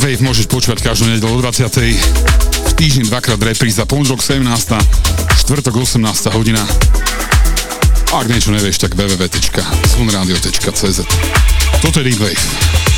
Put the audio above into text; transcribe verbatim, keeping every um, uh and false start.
Wave môžeš počúvať každú nedeľu o dvadsiatej v týždni dvakrát repríza, pondelok sedemnásta, štvrtok osemnásta hodina. Ak niečo nevieš, tak w w w bodka slunradio bodka c z. Toto je Deep Wave.